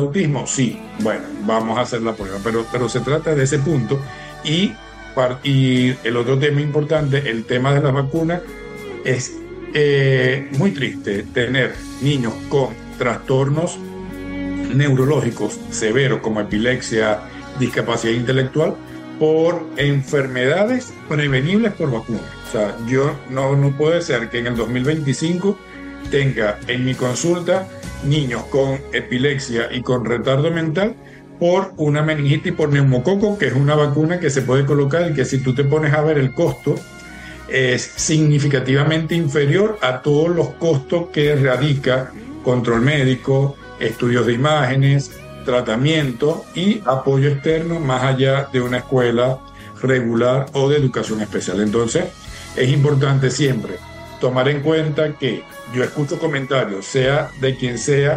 autismo? Sí, bueno, vamos a hacer la prueba, pero se trata de ese punto. Y, y el otro tema importante, el tema de las vacunas, es muy triste tener niños con trastornos neurológicos severos como epilepsia, discapacidad intelectual, por enfermedades prevenibles por vacunas. O sea, yo no puede ser que en el 2025 tenga en mi consulta niños con epilepsia y con retardo mental por una meningitis por neumococo, que es una vacuna que se puede colocar y que, si tú te pones a ver el costo, es significativamente inferior a todos los costos que radica control médico, estudios de imágenes, tratamiento y apoyo externo, más allá de una escuela regular o de educación especial. Entonces, es importante siempre tomar en cuenta que yo escucho comentarios, sea de quien sea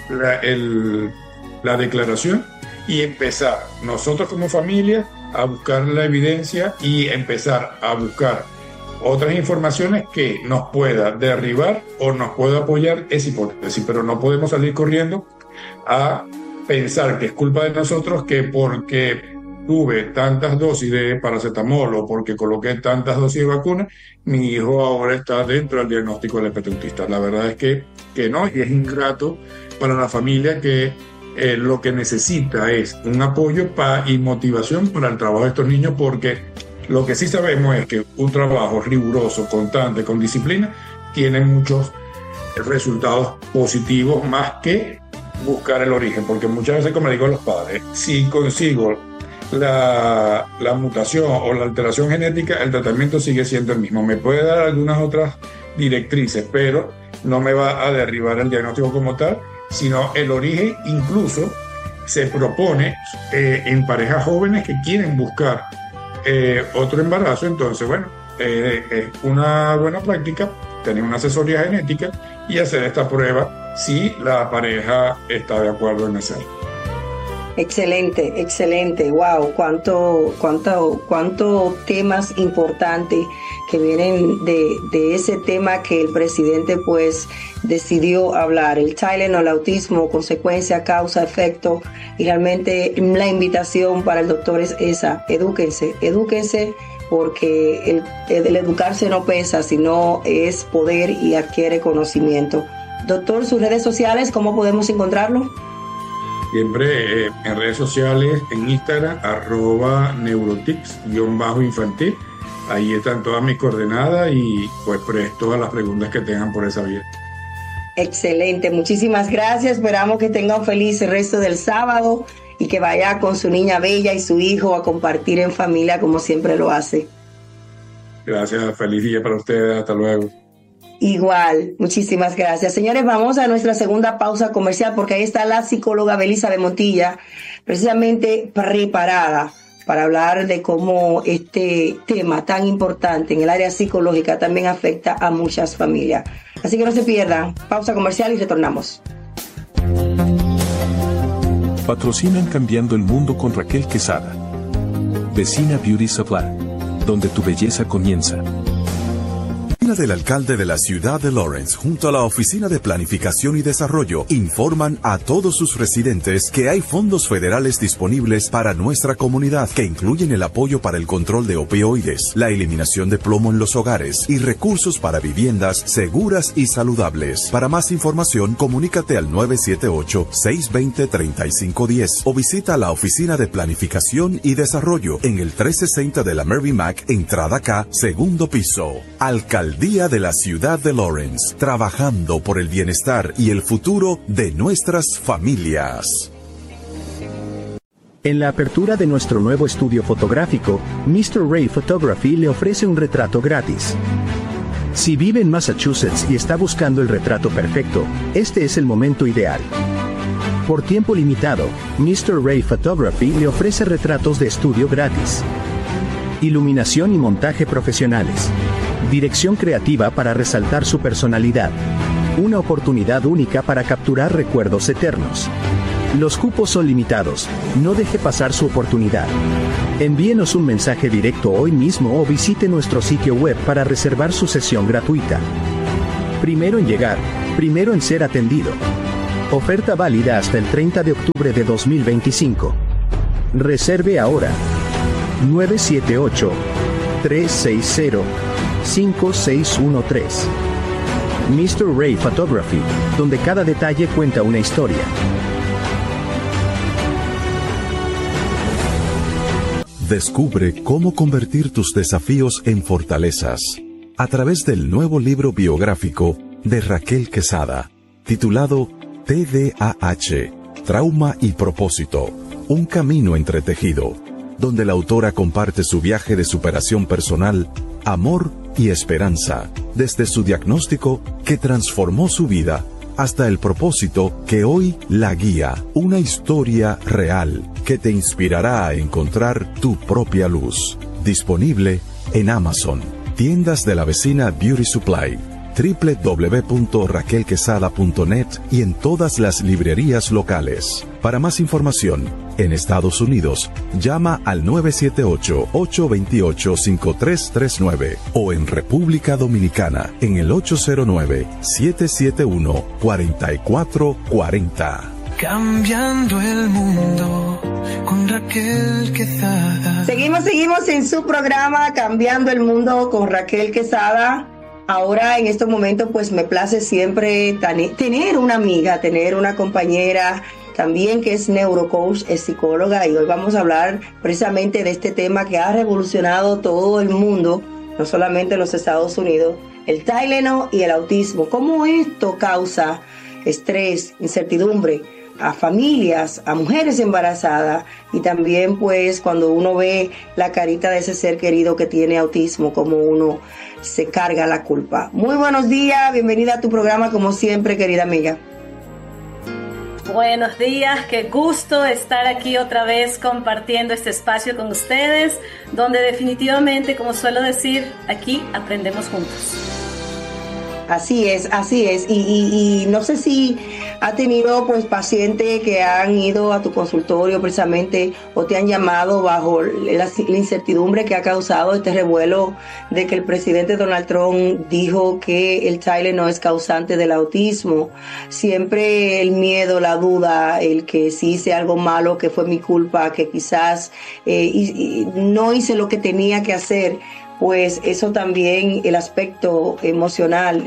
la declaración, y empezar nosotros como familia a buscar la evidencia y empezar a buscar otras informaciones que nos pueda derribar o nos pueda apoyar esa hipótesis, pero no podemos salir corriendo a pensar que es culpa de nosotros, que porque tuve tantas dosis de paracetamol o porque coloqué tantas dosis de vacuna, mi hijo ahora está dentro del diagnóstico del espectro autista. La verdad es que no, y es ingrato para la familia que lo que necesita es un apoyo y motivación para el trabajo de estos niños, porque lo que sí sabemos es que un trabajo riguroso, constante, con disciplina, tiene muchos resultados positivos, más que buscar el origen, porque muchas veces, como le digo a los padres, si consigo la mutación o la alteración genética, el tratamiento sigue siendo el mismo. Me puede dar algunas otras directrices, pero no me va a derribar el diagnóstico como tal, sino el origen. Incluso se propone en parejas jóvenes que quieren buscar otro embarazo. Entonces, bueno, es una buena práctica tener una asesoría genética y hacer esta prueba si la pareja está de acuerdo en hacerlo. Excelente, excelente. Wow, cuánto temas importantes que vienen de ese tema que el presidente pues decidió hablar, el Tylenol, el autismo, consecuencia, causa, efecto, y realmente la invitación para el doctor es esa: edúquense, porque el educarse no pesa, sino es poder y adquiere conocimiento. Doctor, sus redes sociales, ¿cómo podemos encontrarlo? Siempre en redes sociales, en Instagram, @neurotics_infantil. Ahí están todas mis coordenadas y pues todas las preguntas que tengan por esa vía. Excelente, muchísimas gracias. Esperamos que tenga un feliz resto del sábado y que vaya con su niña bella y su hijo a compartir en familia como siempre lo hace. Gracias, feliz día para ustedes, hasta luego. Igual, muchísimas gracias. Señores, vamos a nuestra segunda pausa comercial, porque ahí está la psicóloga Belisa de Montilla, precisamente preparada para hablar de cómo este tema tan importante en el área psicológica también afecta a muchas familias. Así que no se pierdan. Pausa comercial y retornamos. Patrocinan Cambiando el Mundo con Raquel Quesada. Vecina Beauty Supply, donde tu belleza comienza. Del alcalde de la ciudad de Lawrence, junto a la Oficina de Planificación y Desarrollo, informan a todos sus residentes que hay fondos federales disponibles para nuestra comunidad, que incluyen el apoyo para el control de opioides, la eliminación de plomo en los hogares y recursos para viviendas seguras y saludables. Para más información, comunícate al 978-620-3510 o visita la Oficina de Planificación y Desarrollo en el 360 de la Mary Mac, entrada K, segundo piso. Alcaldía de la ciudad de Lawrence, trabajando por el bienestar y el futuro de nuestras familias. En la apertura de nuestro nuevo estudio fotográfico, Mr. Ray Photography le ofrece un retrato gratis. Si vive en Massachusetts y está buscando el retrato perfecto, este es el momento ideal. Por tiempo limitado, Mr. Ray Photography le ofrece retratos de estudio gratis. Iluminación y montaje profesionales. Dirección creativa para resaltar su personalidad. Una oportunidad única para capturar recuerdos eternos. Los cupos son limitados. No deje pasar su oportunidad. Envíenos un mensaje directo hoy mismo o visite nuestro sitio web para reservar su sesión gratuita. Primero en llegar, primero en ser atendido. Oferta válida hasta el 30 de octubre de 2025. Reserve ahora. 978-360-5613. Mr. Ray Photography, donde cada detalle cuenta una historia. Descubre cómo convertir tus desafíos en fortalezas a través del nuevo libro biográfico de Raquel Quesada, titulado TDAH, Trauma y Propósito, un camino entretejido, donde la autora comparte su viaje de superación personal, amor y esperanza, desde su diagnóstico que transformó su vida hasta el propósito que hoy la guía, una historia real que te inspirará a encontrar tu propia luz. Disponible en Amazon, tiendas de la vecina Beauty Supply, www.raquelquesada.net y en todas las librerías locales. Para más información, en Estados Unidos, llama al 978-828-5339 o en República Dominicana en el 809-771-4440. Cambiando el mundo con Raquel Quesada. Seguimos en su programa Cambiando el Mundo con Raquel Quesada. Ahora en estos momentos pues me place siempre tener una amiga, tener una compañera también que es neurocoach, es psicóloga, y hoy vamos a hablar precisamente de este tema que ha revolucionado todo el mundo, no solamente los Estados Unidos, el Tylenol y el autismo. ¿Cómo esto causa estrés, incertidumbre a familias, a mujeres embarazadas, y también pues cuando uno ve la carita de ese ser querido que tiene autismo, como uno se carga la culpa? Muy buenos días, bienvenida a tu programa como siempre, querida amiga. Buenos días, qué gusto estar aquí otra vez compartiendo este espacio con ustedes, donde definitivamente, como suelo decir, aquí aprendemos juntos. Así es, y no sé si ha tenido pues pacientes que han ido a tu consultorio precisamente o te han llamado bajo la incertidumbre que ha causado este revuelo de que el presidente Donald Trump dijo que el Tylenol no es causante del autismo. Siempre el miedo, la duda, el que si hice algo malo, que fue mi culpa, que quizás no hice lo que tenía que hacer. Pues eso también, el aspecto emocional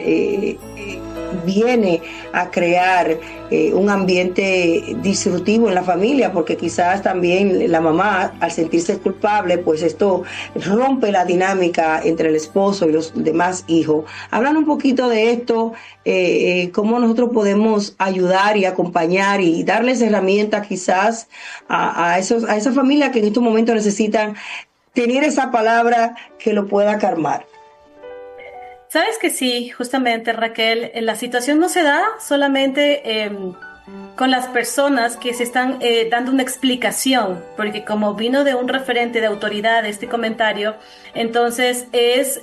viene a crear un ambiente disruptivo en la familia, porque quizás también la mamá, al sentirse culpable, pues esto rompe la dinámica entre el esposo y los demás hijos. Hablan un poquito de esto, cómo nosotros podemos ayudar y acompañar y darles herramientas quizás a esa familia que en estos momentos necesitan tener esa palabra que lo pueda calmar. Sabes que sí, justamente, Raquel, la situación no se da solamente con las personas que se están dando una explicación, porque como vino de un referente de autoridad este comentario, entonces es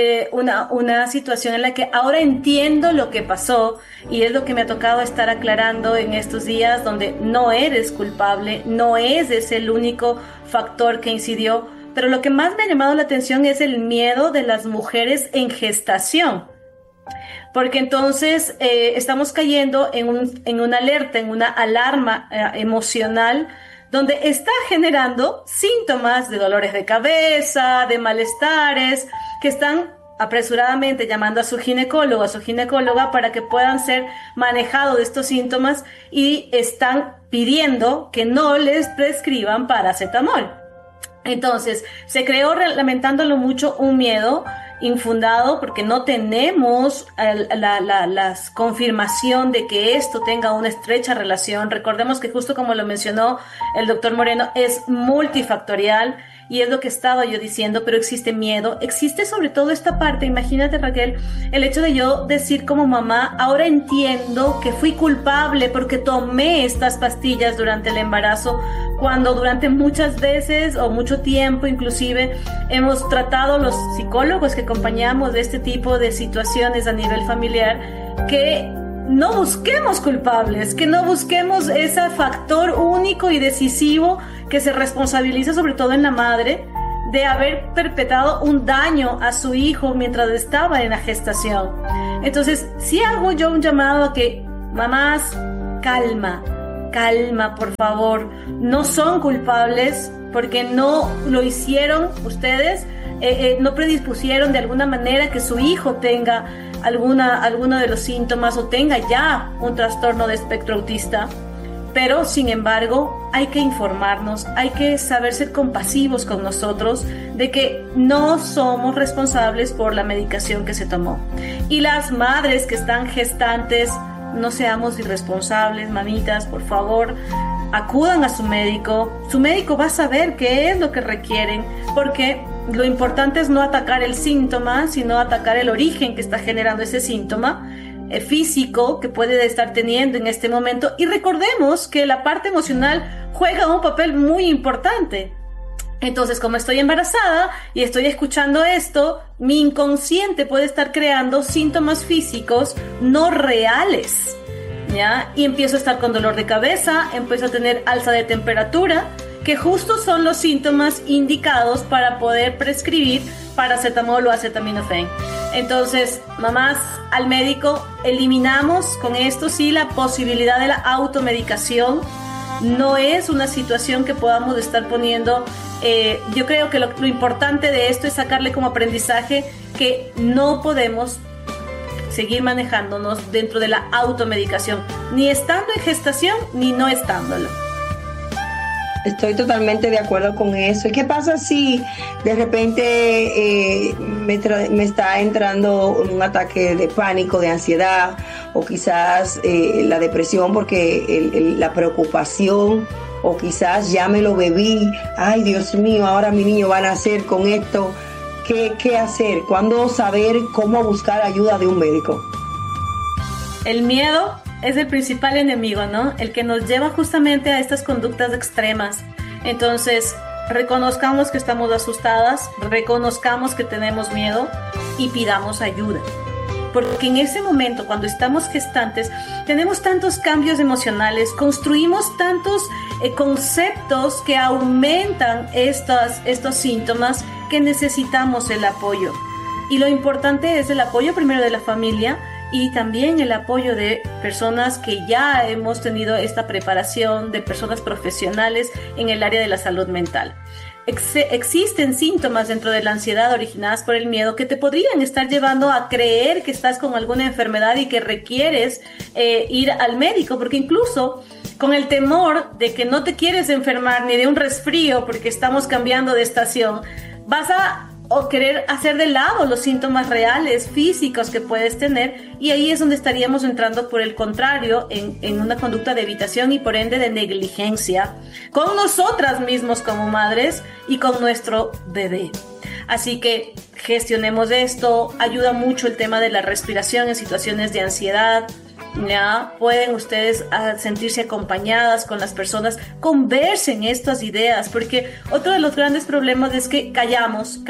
una situación en la que ahora entiendo lo que pasó, y es lo que me ha tocado estar aclarando en estos días, donde no eres culpable, no es el único factor que incidió. Pero lo que más me ha llamado la atención es el miedo de las mujeres en gestación, porque entonces estamos cayendo en una alerta, en una alarma emocional, donde está generando síntomas de dolores de cabeza, de malestares, que están apresuradamente llamando a su ginecólogo, a su ginecóloga, para que puedan ser manejados de estos síntomas, y están pidiendo que no les prescriban paracetamol. Entonces, se creó, lamentándolo mucho, un miedo infundado, porque no tenemos la confirmación de que esto tenga una estrecha relación. Recordemos que, justo como lo mencionó el doctor Moreno, es multifactorial, y es lo que estaba yo diciendo, pero existe miedo, existe sobre todo esta parte. Imagínate, Raquel, el hecho de yo decir como mamá, ahora entiendo que fui culpable porque tomé estas pastillas durante el embarazo, cuando durante muchas veces o mucho tiempo inclusive hemos tratado, los psicólogos que acompañamos de este tipo de situaciones a nivel familiar, que no busquemos culpables, que no busquemos ese factor único y decisivo que se responsabiliza sobre todo en la madre de haber perpetrado un daño a su hijo mientras estaba en la gestación. Entonces, sí hago yo un llamado a que mamás, calma, por favor. No son culpables porque no lo hicieron ustedes, no predispusieron de alguna manera que su hijo tenga alguno de los síntomas o tenga ya un trastorno de espectro autista. Pero, sin embargo, hay que informarnos, hay que saber ser compasivos con nosotros de que no somos responsables por la medicación que se tomó. Y las madres que están gestantes, no seamos irresponsables, mamitas, por favor, acudan a su médico. Su médico va a saber qué es lo que requieren, porque lo importante es no atacar el síntoma, sino atacar el origen que está generando ese síntoma físico que puede estar teniendo en este momento. Y recordemos que la parte emocional juega un papel muy importante. Entonces, como estoy embarazada y estoy escuchando esto, mi inconsciente puede estar creando síntomas físicos no reales, ¿ya? Y empiezo a estar con dolor de cabeza, empiezo a tener alza de temperatura, que justo son los síntomas indicados para poder prescribir paracetamol o acetaminofén. Entonces, mamás, al médico, eliminamos con esto sí la posibilidad de la automedicación. No es una situación que podamos estar poniendo. Yo creo que lo importante de esto es sacarle como aprendizaje que no podemos seguir manejándonos dentro de la automedicación, ni estando en gestación ni no estándolo. Estoy totalmente de acuerdo con eso. ¿Y qué pasa si de repente me está entrando un ataque de pánico, de ansiedad, o quizás la depresión porque la preocupación, o quizás ya me lo bebí, ay Dios mío, ahora mi niño va a nacer con esto? ¿Qué hacer? ¿Cuándo saber cómo buscar ayuda de un médico? El miedo es el principal enemigo, ¿no? El que nos lleva justamente a estas conductas extremas. Entonces, reconozcamos que estamos asustadas, reconozcamos que tenemos miedo y pidamos ayuda. Porque en ese momento, cuando estamos gestantes, tenemos tantos cambios emocionales, construimos tantos conceptos que aumentan estos síntomas que necesitamos el apoyo. Y lo importante es el apoyo primero de la familia, y también el apoyo de personas que ya hemos tenido esta preparación, de personas profesionales en el área de la salud mental. Existen síntomas dentro de la ansiedad originadas por el miedo que te podrían estar llevando a creer que estás con alguna enfermedad y que requieres ir al médico, porque incluso con el temor de que no te quieres enfermar ni de un resfrío porque estamos cambiando de estación, vas a querer hacer de lado los síntomas reales, físicos que puedes tener, y ahí es donde estaríamos entrando, por el contrario, en una conducta de evitación y por ende de negligencia con nosotras mismos como madres y con nuestro bebé. Así que gestionemos esto. Ayuda mucho el tema de la respiración en situaciones de ansiedad. Ya pueden ustedes sentirse acompañadas con las personas, conversen estas ideas, porque otro de los grandes problemas es que callamos,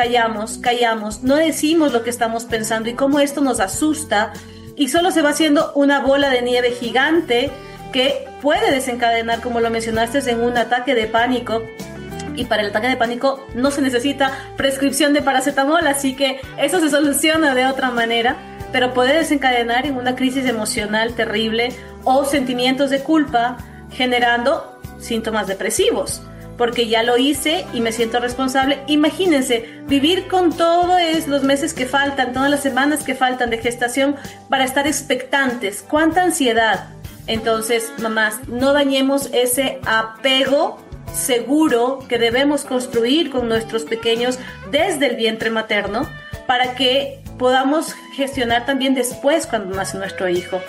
no decimos lo que estamos pensando, y cómo esto nos asusta y solo se va haciendo una bola de nieve gigante que puede desencadenar, como lo mencionaste, en un ataque de pánico. Y para el ataque de pánico no se necesita prescripción de paracetamol, así que eso se soluciona de otra manera, pero puede desencadenar en una crisis emocional terrible o sentimientos de culpa, generando síntomas depresivos, porque ya lo hice y me siento responsable. Imagínense vivir con todos los meses que faltan, todas las semanas que faltan de gestación para estar expectantes. ¡Cuánta ansiedad! Entonces, mamás, no dañemos ese apego seguro que debemos construir con nuestros pequeños desde el vientre materno, para que podamos gestionar también después cuando nace nuestro hijo.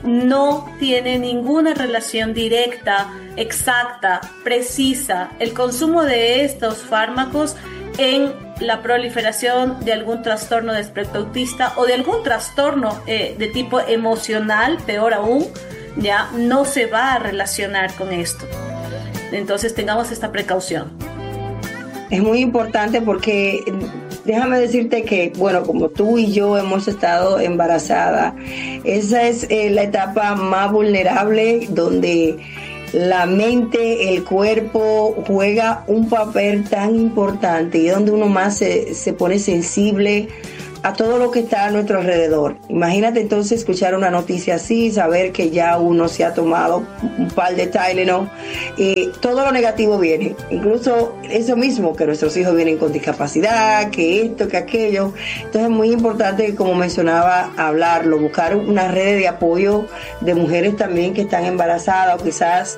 No tiene ninguna relación directa, exacta, precisa el consumo de estos fármacos en la proliferación de algún trastorno de espectro autista o de algún trastorno de tipo emocional, peor aún, ya no se va a relacionar con esto. Entonces tengamos esta precaución. Es muy importante porque déjame decirte que, bueno, como tú y yo hemos estado embarazadas, esa es la etapa más vulnerable donde la mente, el cuerpo juega un papel tan importante y donde uno más se pone sensible a todo lo que está a nuestro alrededor. Imagínate entonces escuchar una noticia así, saber que ya uno se ha tomado un par de Tylenol, todo lo negativo viene, incluso eso mismo, que nuestros hijos vienen con discapacidad, que esto, que aquello. Entonces es muy importante, como mencionaba, hablarlo, buscar una red de apoyo de mujeres también que están embarazadas, o quizás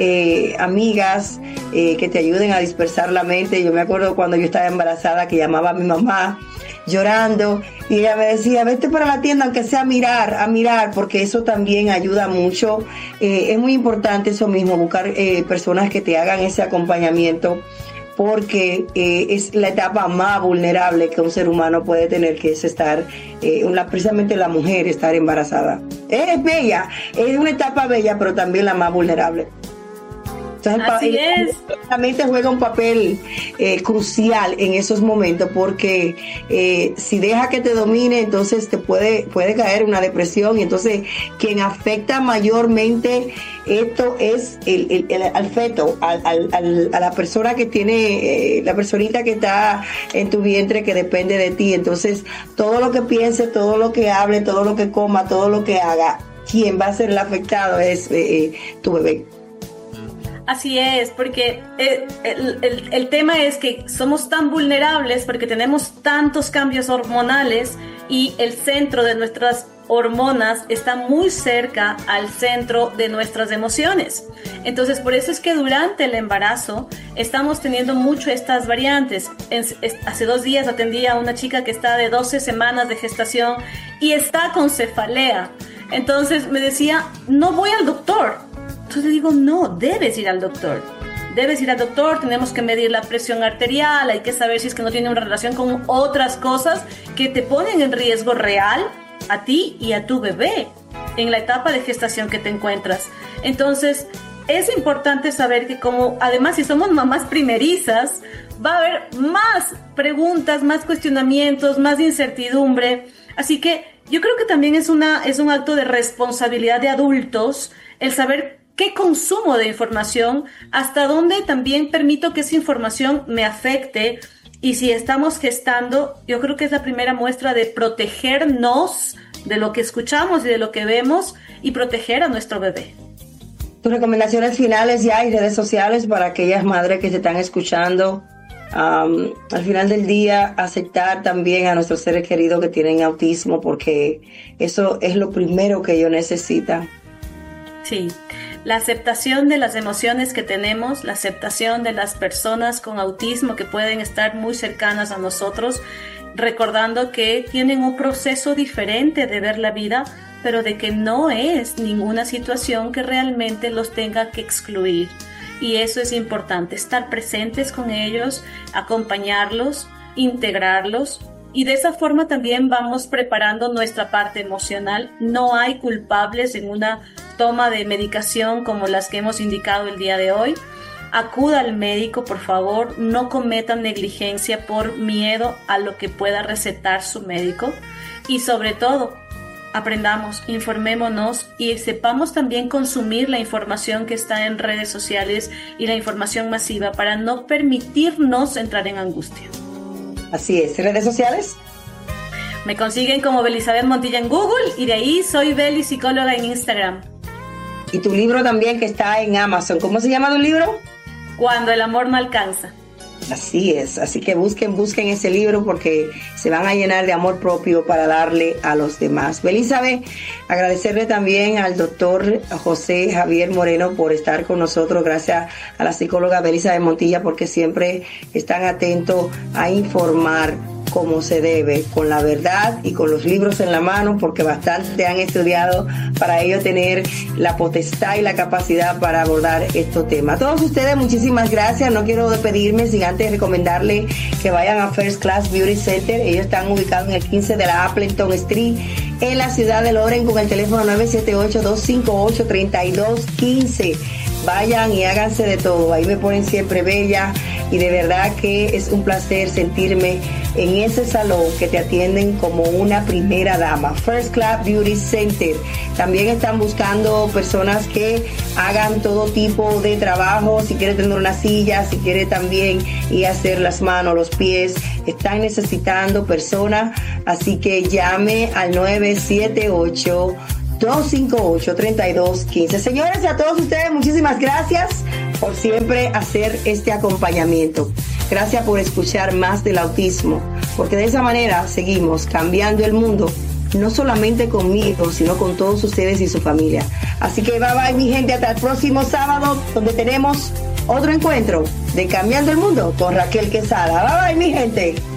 amigas que te ayuden a dispersar la mente. Yo me acuerdo cuando yo estaba embarazada que llamaba a mi mamá llorando y ella me decía, vete para la tienda aunque sea a mirar, porque eso también ayuda mucho. Es muy importante eso mismo, buscar personas que te hagan ese acompañamiento, porque es la etapa más vulnerable que un ser humano puede tener, que es estar, precisamente la mujer, estar embarazada. Es bella, es una etapa bella, pero también la más vulnerable. Entonces, así es. La mente juega un papel crucial en esos momentos, porque si deja que te domine, entonces te puede caer una depresión, y entonces quien afecta mayormente esto es al feto, a la persona que tiene, la personita que está en tu vientre, que depende de ti. Entonces todo lo que piense, todo lo que hable, todo lo que coma, todo lo que haga, quien va a ser el afectado es tu bebé. Así es, porque el tema es que somos tan vulnerables porque tenemos tantos cambios hormonales, y el centro de nuestras hormonas está muy cerca al centro de nuestras emociones. Entonces, por eso es que durante el embarazo estamos teniendo mucho estas variantes. Hace 2 días atendí a una chica que está de 12 semanas de gestación y está con cefalea. Entonces me decía, no voy al doctor. Entonces le digo, no, debes ir al doctor. Debes ir al doctor, tenemos que medir la presión arterial, hay que saber si es que no tiene una relación con otras cosas que te ponen en riesgo real a ti y a tu bebé en la etapa de gestación que te encuentras. Entonces, es importante saber que, como además si somos mamás primerizas, va a haber más preguntas, más cuestionamientos, más incertidumbre. Así que yo creo que también es un acto de responsabilidad de adultos el saber qué consumo de información, hasta dónde también permito que esa información me afecte. Y si estamos gestando, yo creo que es la primera muestra de protegernos de lo que escuchamos y de lo que vemos, y proteger a nuestro bebé. Tus recomendaciones finales ya, y redes sociales para aquellas madres que se están escuchando. Al final del día, aceptar también a nuestros seres queridos que tienen autismo, porque eso es lo primero que ellos necesitan. Sí, la aceptación de las emociones que tenemos, la aceptación de las personas con autismo que pueden estar muy cercanas a nosotros, recordando que tienen un proceso diferente de ver la vida, pero de que no es ninguna situación que realmente los tenga que excluir. Y eso es importante, estar presentes con ellos, acompañarlos, integrarlos, y de esa forma también vamos preparando nuestra parte emocional. No hay culpables en una toma de medicación como las que hemos indicado el día de hoy. Acuda al médico, por favor, no cometan negligencia por miedo a lo que pueda recetar su médico, y sobre todo, aprendamos, informémonos y sepamos también consumir la información que está en redes sociales y la información masiva para no permitirnos entrar en angustia. Así es. ¿Redes sociales? Me consiguen como Belizabeth Montilla en Google, y de ahí soy Beli Psicóloga en Instagram. Y tu libro también, que está en Amazon. ¿Cómo se llama tu libro? Cuando el amor no alcanza. Así es, así que busquen ese libro, porque se van a llenar de amor propio para darle a los demás. Belizabeth, agradecerle también al doctor José Javier Moreno por estar con nosotros. Gracias a la psicóloga Belizabeth Montilla, porque siempre están atentos a informar como se debe, con la verdad y con los libros en la mano, porque bastante han estudiado para ello tener la potestad y la capacidad para abordar estos temas. A todos ustedes, muchísimas gracias. No quiero despedirme sin antes recomendarle que vayan a First Class Beauty Center. Ellos están ubicados en el 15 de la Appleton Street, en la ciudad de Lawrence, con el teléfono 978-258-3215. Vayan y háganse de todo. Ahí me ponen siempre bella, y de verdad que es un placer sentirme en ese salón que te atienden como una primera dama. First Class Beauty Center. También están buscando personas que hagan todo tipo de trabajo. Si quiere tener una silla, si quiere también ir a hacer las manos, los pies, están necesitando personas, así que llame al 978-258-3215. Señores, a todos ustedes, muchísimas gracias por siempre hacer este acompañamiento. Gracias por escuchar Más del Autismo, porque de esa manera seguimos cambiando el mundo, no solamente conmigo, sino con todos ustedes y su familia. Así que bye bye, mi gente, hasta el próximo sábado, donde tenemos otro encuentro de Cambiando el Mundo con Raquel Quesada. Bye bye, mi gente.